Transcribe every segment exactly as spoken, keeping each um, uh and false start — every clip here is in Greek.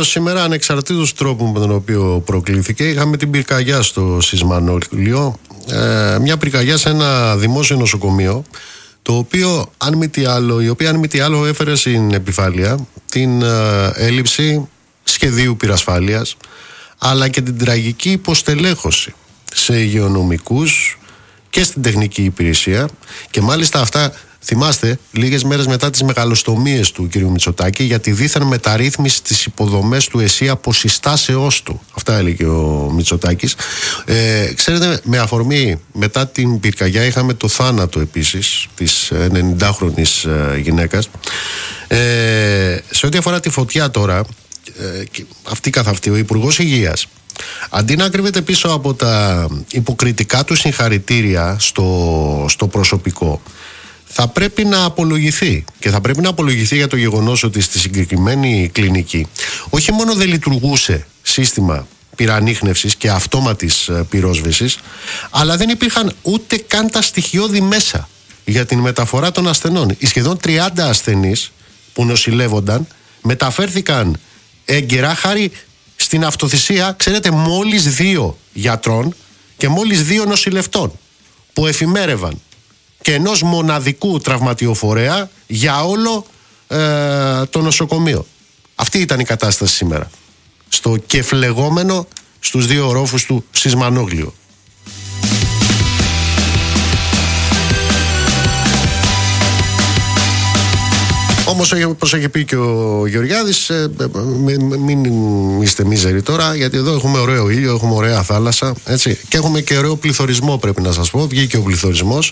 σήμερα, ανεξαρτήτως τρόπου με τον οποίο προκλήθηκε, είχαμε την πυρκαγιά στο Σισμανόγλιο. Ε, μια πυρκαγιά σε ένα δημόσιο νοσοκομείο, το οποίο, αν μη τι άλλο, η οποία αν μη τι άλλο έφερε στην επιφάνεια την ε, έλλειψη σχεδίου πυρασφάλειας, αλλά και την τραγική υποστελέχωση σε υγειονομικούς και στην τεχνική υπηρεσία. Και μάλιστα αυτά, θυμάστε, λίγες μέρες μετά τις μεγαλοστομίες του κ. Μητσοτάκη για τη δίθεν μεταρρύθμιση στις υποδομές του ΕΣΥ από συστάσεώς του. Αυτά έλεγε ο Μητσοτάκης. Ε, ξέρετε, με αφορμή μετά την πυρκαγιά είχαμε το θάνατο επίσης της ενενηντάχρονης ε, γυναίκας. Ε, σε ό,τι αφορά τη φωτιά τώρα, ε, αυτή καθ' αυτή, ο Υπουργός Υγείας, αντί να κρύβεται πίσω από τα υποκριτικά του συγχαρητήρια στο, στο προσωπικό, θα πρέπει να απολογηθεί. Και θα πρέπει να απολογηθεί για το γεγονός ότι στη συγκεκριμένη κλινική όχι μόνο δεν λειτουργούσε σύστημα πυρανίχνευσης και αυτόματης πυρόσβεσης, αλλά δεν υπήρχαν ούτε καν τα στοιχειώδη μέσα για την μεταφορά των ασθενών. Οι σχεδόν τριάντα ασθενείς που νοσηλεύονταν μεταφέρθηκαν έγκαιρα χάρη στην αυτοθυσία, ξέρετε, μόλις δύο γιατρών και μόλις δύο νοσηλευτών που εφημέρευαν και ενός μοναδικού τραυματιοφορέα για όλο ε, το νοσοκομείο. Αυτή ήταν η κατάσταση σήμερα στο κεφλεγόμενο στους δύο ορόφους του Σισμανόγλιο. Όμως, όπως έχει πει και ο Γεωργιάδης, ε, μην, μην είστε μίζεροι τώρα, γιατί εδώ έχουμε ωραίο ήλιο, έχουμε ωραία θάλασσα, έτσι, και έχουμε και ωραίο πληθωρισμό, πρέπει να σας πω. Βγήκε ο πληθωρισμός.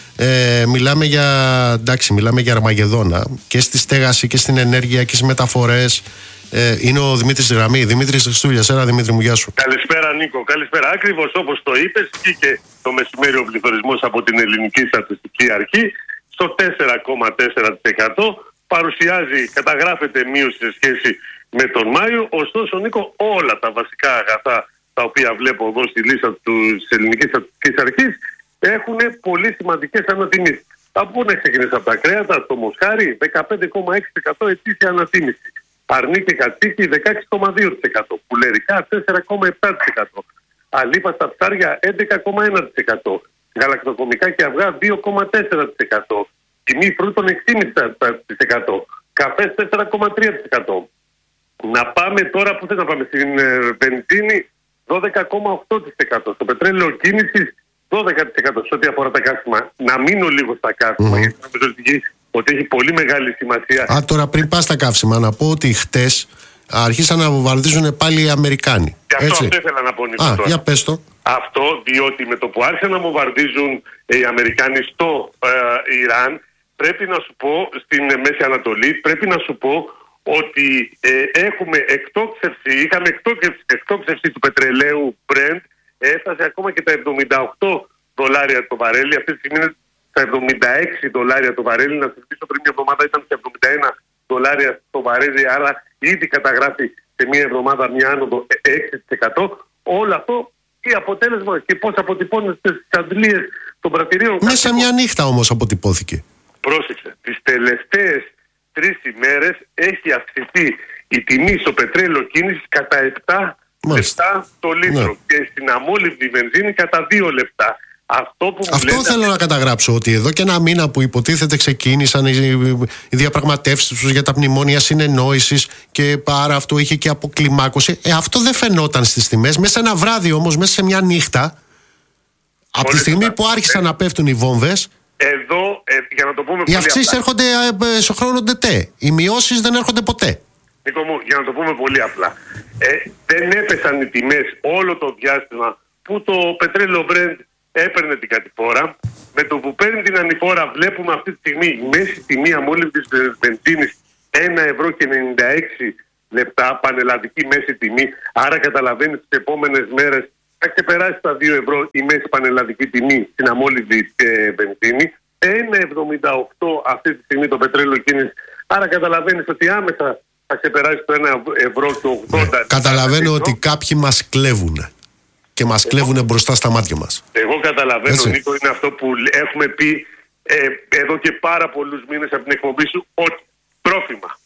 Ε, μιλάμε για, εντάξει, μιλάμε για Αρμαγεδόνα και στη στέγαση και στην ενέργεια και στις μεταφορές. Ε, είναι ο Δημήτρης Γραμμή. Δημήτρης Χριστούλιας, ένα Δημήτρη μου, γεια σου. Καλησπέρα Νίκο, καλησπέρα. Ακριβώς όπως το είπες, βγήκε το μεσημέρι ο πληθωρισμός από την Ελληνική Στατιστική Αρχή στο τέσσερα κόμμα τέσσερα τοις εκατό. Παρουσιάζει, καταγράφεται μείωση σε σχέση με τον Μάιο. Ωστόσο, Νίκο, όλα τα βασικά αγαθά τα οποία βλέπω εδώ στη λίστα της Ελληνικής Στατιστικής Αρχής έχουν πολύ σημαντικές ανατιμήσεις. Θα πω να ξεκινήσω από τα κρέατα, στο μοσχάρι δεκαπέντε κόμμα έξι τοις εκατό ετήσια ανατίμηση. Αρνί και κατσίκι δεκαέξι κόμμα δύο τοις εκατό. Πουλερικά τέσσερα κόμμα επτά τοις εκατό. Αλήπα στα ψάρια έντεκα κόμμα ένα τοις εκατό. Γαλακτοκομικά και αυγά δύο κόμμα τέσσερα τοις εκατό. Τιμή φρούτων έξι κόμμα πέντε τοις εκατό. Καφές τέσσερα κόμμα τρία τοις εκατό. Να πάμε τώρα, πού θες να πάμε, στην ε, βενζίνη δώδεκα κόμμα οκτώ τοις εκατό. Στο πετρέλαιο κίνησης δώδεκα τοις εκατό σε ό,τι αφορά τα καύσιμα. Να μείνω λίγο στα καύσιμα, mm-hmm. γιατί νομίζω ότι έχει πολύ μεγάλη σημασία. Α, τώρα πριν πας στα καύσιμα, να πω ότι χτες άρχισαν να βομβαρδίζουν πάλι οι Αμερικάνοι. Και αυτό, αυτό ήθελα να πω, Νίκο. Α, για πες το. Αυτό διότι με το που άρχισαν να βομβαρδίζουν οι Αμερικάνοι στο ε, Ιράν, πρέπει να σου πω, στην Μέση Ανατολή, πρέπει να σου πω ότι ε, έχουμε εκτόξευση, είχαμε εκτόξευση, εκτόξευση του πετρελαίου Brent, έφτασε ακόμα και τα εβδομήντα οκτώ δολάρια το βαρέλι. Αυτή τη στιγμή είναι στα εβδομήντα έξι δολάρια το βαρέλι. Να συζητήσω, πριν μια εβδομάδα ήταν στα εβδομήντα ένα δολάρια το βαρέλι. Άρα ήδη καταγράφει σε μια εβδομάδα μια άνοδο έξι τοις εκατό. Όλο αυτό τι αποτέλεσμα και πώς αποτυπώνεται στις αντλίες των πρατηρίων. Μέσα σε μια νύχτα όμως αποτυπώθηκε. Πρόσεξε, τις τελευταίες τρεις ημέρες έχει αυξηθεί η τιμή στο πετρέλαιο κίνησης κατά επτά λεπτά το λίτρο, ναι. Και στην αμόλυβδη βενζίνη κατά δύο λεπτά. Αυτό, που Αυτό λέτε... θέλω να καταγράψω, ότι εδώ και ένα μήνα που υποτίθεται ξεκίνησαν οι, οι διαπραγματεύσεις τους για τα μνημόνια συνεννόησης και άρα αυτό είχε και αποκλιμάκωση. Ε, αυτό δεν φαινόταν στις τιμές. Μέσα ένα βράδυ όμως, μέσα σε μια νύχτα, από τη στιγμή που άρχισαν ε... να πέφτουν οι βόμβες, εδώ, ε, για να το πούμε, οι αυξήσεις έρχονται ε, σε χρόνο ντετέ. Οι μειώσεις δεν έρχονται ποτέ. Νίκο μου, για να το πούμε πολύ απλά. Ε, δεν έπεσαν οι τιμές όλο το διάστημα που το πετρέλαιο Brent έπαιρνε την κατηφόρα. Με το που παίρνει την ανηφόρα, βλέπουμε αυτή τη στιγμή η μέση τιμή αμόλυβδης βενζίνης ένα ευρώ και ενενήντα έξι λεπτά, πανελλαδική μέση τιμή. Άρα καταλαβαίνεις τις επόμενες μέρες θα ξεπεράσει τα δύο ευρώ η μέση πανελλαδική τιμή στην αμόλυβδη ε, βενζίνη. ένα εβδομήντα οκτώ αυτή τη στιγμή το πετρέλαιο κίνηση. Άρα καταλαβαίνεις ότι άμεσα θα ξεπεράσει το ένα ευρώ και ογδόντα. Ε, καταλαβαίνω ευρώ. Ότι κάποιοι μας κλέβουν και μας κλέβουν μπροστά στα μάτια μας. Εγώ καταλαβαίνω, έτσι. Νίκο, είναι αυτό που έχουμε πει ε, εδώ και πάρα πολλούς μήνες από την εκπομπή σου, ότι τρόφιμα,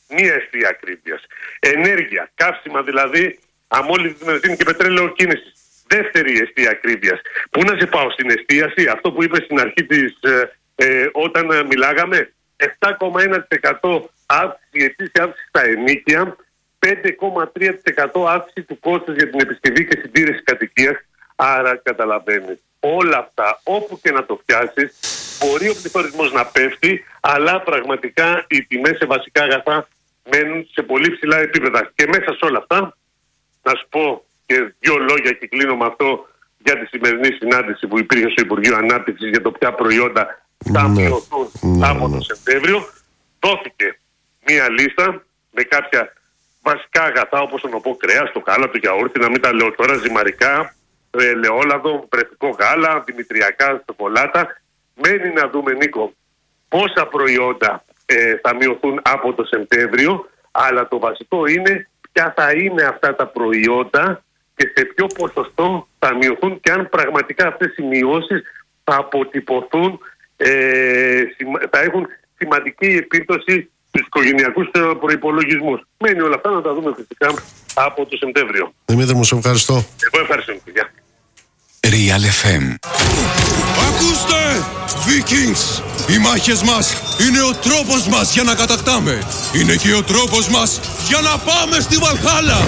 μία αιστεία ακρίβειας. Ενέργεια, καύσιμα δηλαδή, αμόλυντη βενζίνη και πετρέλαιο κίνησης. Δεύτερη αιστεία ακρίβειας. Πού να σε πάω, στην εστίαση, αυτό που είπες στην αρχή της, ε, ε, όταν ε, μιλάγαμε, επτά κόμμα ένα τοις εκατό αύξηση, ετήσια αύξηση στα ενοίκια, πέντε κόμμα τρία τοις εκατό αύξηση του κόστους για την επισκευή και συντήρηση κατοικίας. Άρα καταλαβαίνεις, όλα αυτά όπου και να το πιάσεις, μπορεί ο πληθωρισμός να πέφτει, αλλά πραγματικά οι τιμές σε βασικά αγαθά μένουν σε πολύ ψηλά επίπεδα. Και μέσα σε όλα αυτά, να σου πω και δύο λόγια και κλείνω με αυτό για τη σημερινή συνάντηση που υπήρχε στο Υπουργείο Ανάπτυξης για το ποια προϊόντα θα μειωθούν ναι, από ναι. το Σεπτέμβριο. Δόθηκε μία λίστα με κάποια βασικά αγαθά όπως το νοπό κρέας, το γάλα, το γιαούρτι, να μην τα λέω τώρα, ζυμαρικά, ελαιόλαδο, πρεφικό γάλα, δημητριακά, σοκολάτα. Μένει να δούμε, Νίκο, πόσα προϊόντα ε, θα μειωθούν από το Σεπτέμβριο, αλλά το βασικό είναι ποια θα είναι αυτά τα προϊόντα και σε ποιο ποσοστό θα μειωθούν και αν πραγματικά αυτές οι μειώσεις θα αποτυπωθούν, ε, θα έχουν σημαντική επίπτωση στους οικογενειακούς προϋπολογισμούς. Μένει όλα αυτά να τα δούμε φυσικά από το Σεπτέμβριο. Δημήτρη μου, σε ευχαριστώ. Εγώ ευχαριστώ. Γεια. Real εφ εμ. Ακούστε! Vikings! Οι μάχες μας είναι ο τρόπος μας για να κατακτάμε. Είναι και ο τρόπος μας για να πάμε στη Βαλχάλα.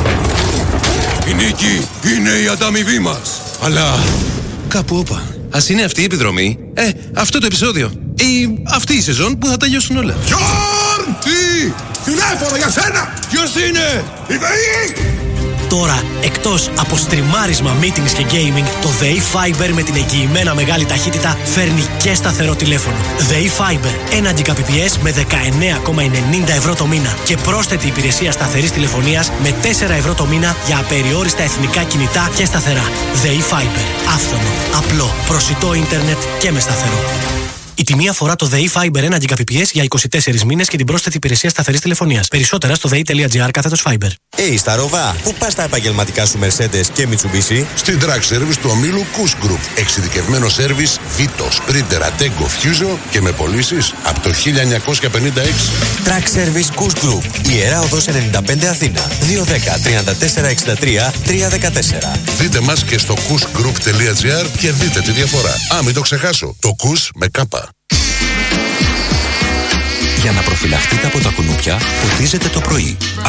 Η νίκη είναι η ανταμοιβή μας. Αλλά κάπου όπα. Ας είναι αυτή η επιδρομή. Ε, αυτό το επεισόδιο. Ή αυτή η σεζόν που θα τελειώσουν όλα. Γιόρν! Τι! Τηλέφωνο για σένα! Ποιος είναι? Η ΔΕΗ! Τώρα, εκτός από στριμάρισμα, meetings και gaming, το ΔΕΗ Fiber με την εγγυημένα μεγάλη ταχύτητα φέρνει και σταθερό τηλέφωνο. ΔΕΗ Fiber, ένα Gbps με δεκαεννέα κόμμα ενενήντα ευρώ το μήνα και πρόσθετη υπηρεσία σταθερής τηλεφωνίας με τέσσερα ευρώ το μήνα για απεριόριστα εθνικά κινητά και σταθερά. ΔΕΗ Fiber, άφθονο, απλό, προσιτό ίντερνετ και με σταθερό. Η τιμή αφορά το ΔΕΗ Fiber ένα Gbps για είκοσι τέσσερις μήνες και την πρόσθετη υπηρεσία σταθερής τηλεφωνίας. Περισσότερα στο δei.gr κάθετος Fiber. Hey, Σταρόβα, πού πας τα επαγγελματικά σου Mercedes και Mitsubishi? Στην Track Service του ομίλου Kuss Group. Εξειδικευμένο σέρβις Vito, Sprinter, Ateco, Fuso και με πωλήσεις από το χίλια εννιακόσια πενήντα έξι. Track Service Kuss Group. Ιερά Οδός ενενήντα πέντε Αθήνα. δύο ένα μηδέν τριάντα τέσσερα εξήντα τρία τριακόσια δεκατέσσερα. Δείτε μας και στο kussgroup.gr και δείτε τη διαφορά. Α, μην το ξεχάσω. Το Kuss με κάπα. Για να προφυλαχτείτε από τα κουνούπια, ποτίζετε το πρωί.